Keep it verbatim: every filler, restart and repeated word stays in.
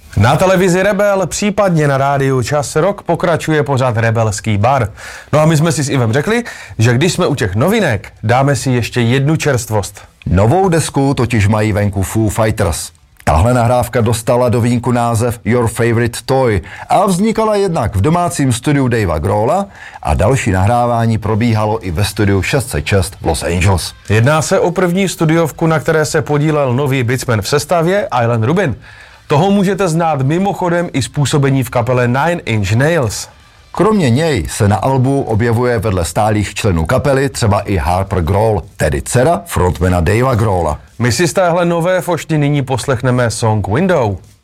Na televizi Rebel, případně na rádiu Čas Rock pokračuje pořad Rebelský bar. No a my jsme si s Ivem řekli, že když jsme u těch novinek, dáme si ještě jednu čerstvost. Novou desku totiž mají venku Foo Fighters. Tahle nahrávka dostala do vínku název Your Favorite Toy a vznikala jednak v domácím studiu Davea Grohla a další nahrávání probíhalo i ve studiu šest set šest v Los Angeles. Jedná se o první studiovku, na které se podílel nový Beatsman v sestavě Ilan Rubin. Toho můžete znát mimochodem i z působení v kapele Nine Inch Nails. Kromě něj se na albu objevuje vedle stálých členů kapely třeba i Harper Grohl, tedy dcera frontmana Davea Grohla. My si z téhle nové fošty nyní poslechneme song Window.